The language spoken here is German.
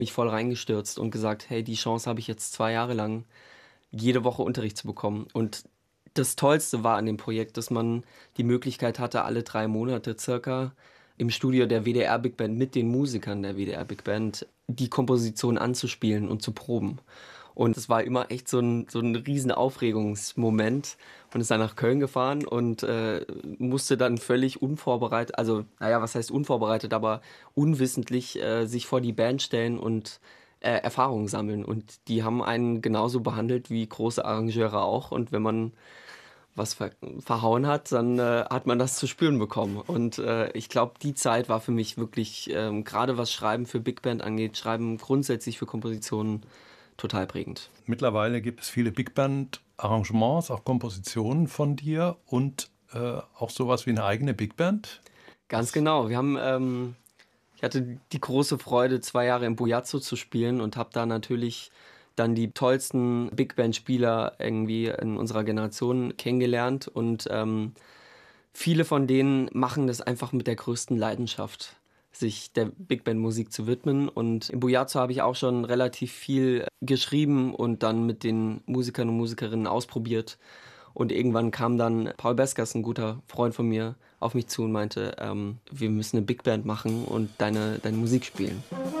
mich voll reingestürzt und gesagt: „Hey, die Chance habe ich jetzt 2 Jahre lang, jede Woche Unterricht zu bekommen.“ Und das Tollste war an dem Projekt, dass man die Möglichkeit hatte, alle 3 Monate circa im Studio der WDR Big Band mit den Musikern der WDR Big Band die Komposition anzuspielen und zu proben. Und es war immer echt so 'n riesen Aufregungsmoment. Man ist dann nach Köln gefahren und, musste dann völlig unvorbereitet, also, na ja, was heißt unvorbereitet, aber unwissentlich, sich vor die Band stellen und, Erfahrungen sammeln. Und die haben einen genauso behandelt wie große Arrangeure auch. Und wenn man was verhauen hat, dann, hat man das zu spüren bekommen. Und, ich glaube, die Zeit war für mich wirklich, grade was Schreiben für Big Band angeht, Schreiben grundsätzlich für Kompositionen, total prägend. Mittlerweile gibt es viele Big Band-Arrangements, auch Kompositionen von dir und, auch sowas wie eine eigene Big Band? Ganz Das genau. Ich hatte die große Freude, 2 Jahre im Bujazzo zu spielen und habe da natürlich dann die tollsten Big-Band-Spieler irgendwie in unserer Generation kennengelernt und, viele von denen machen das einfach mit der größten Leidenschaft, sich der Big-Band-Musik zu widmen. Und im Bujazzo habe ich auch schon relativ viel geschrieben und dann mit den Musikern und Musikerinnen ausprobiert. Und irgendwann kam dann Paul Beskas, 'n guter Freund von mir, auf mich zu und meinte: „Wir müssen 'ne Big Band machen und deine Musik spielen.“